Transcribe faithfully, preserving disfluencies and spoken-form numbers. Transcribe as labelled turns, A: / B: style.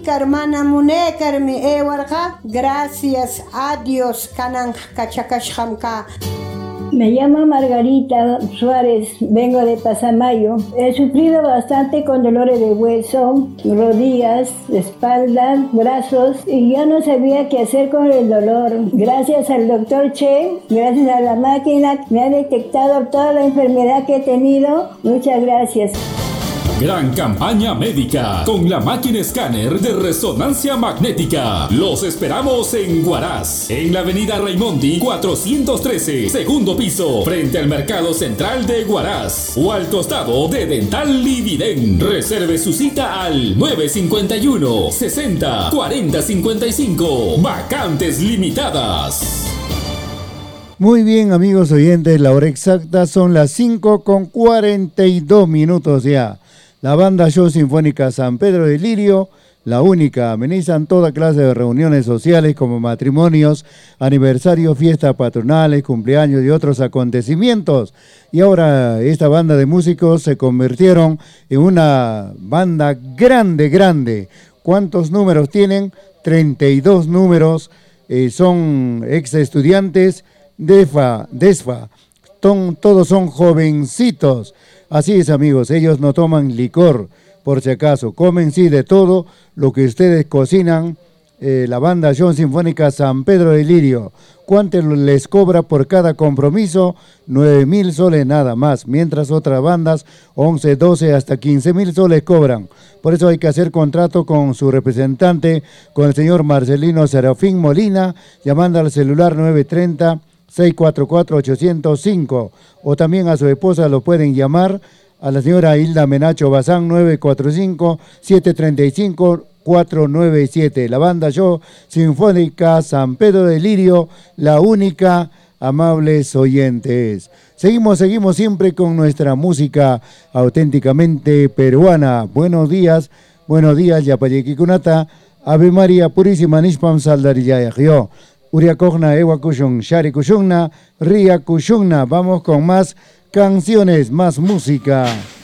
A: Munekar, mana munekar mi ewarqa. Gracias a Dios kanan kachakashkamka.
B: Me llamo Margarita Suárez, vengo de Pasamayo. He sufrido bastante con dolores de hueso, rodillas, espalda, brazos y ya no sabía qué hacer con el dolor. Gracias al doctor Che, gracias a la máquina, me ha detectado toda la enfermedad que he tenido. Muchas gracias.
C: Gran campaña médica con la máquina escáner de resonancia magnética. Los esperamos en Huaraz, en la avenida Raimondi cuatrocientos trece, segundo piso, frente al Mercado Central de Huaraz, o al costado de Dental Lividen. Reserve su cita al nueve cinco uno, sesenta, cuarenta cincuenta y cinco. Vacantes limitadas.
D: Muy bien, amigos oyentes, la hora exacta son las cinco con cuarenta y dos minutos ya. La banda Show Sinfónica San Pedro de Lirio, la única, amenizan toda clase de reuniones sociales como matrimonios, aniversarios, fiestas patronales, cumpleaños y otros acontecimientos. Y ahora esta banda de músicos se convirtieron en una banda grande, grande. ¿Cuántos números tienen? treinta y dos números, eh, son ex estudiantes de EFA, de ESFA, Ton, todos son jovencitos. Así es, amigos, ellos no toman licor, por si acaso, comen sí de todo lo que ustedes cocinan. Eh, la banda Show Sinfónica San Pedro de Lirio, ¿cuánto les cobra por cada compromiso? nueve mil soles nada más, mientras otras bandas once, doce, hasta quince mil soles cobran. Por eso hay que hacer contrato con su representante, con el señor Marcelino Serafín Molina, llamando al celular nueve tres cero, seis cuatro cuatro, ocho cero cinco, o también a su esposa lo pueden llamar, a la señora Hilda Menacho Bazán, nueve cuatro cinco, siete tres cinco, cuatro nueve siete. La banda Show Sinfónica San Pedro de Lirio, la única, amables oyentes. Seguimos, seguimos siempre con nuestra música auténticamente peruana. Buenos días, buenos días, Yapayequikunata, Ave María Purísima Nishpam Saldariyayagyo. Uriakogna, Ewa Kushun, Shari Kushunna, Ria Kushunna. Vamos con más canciones, más música.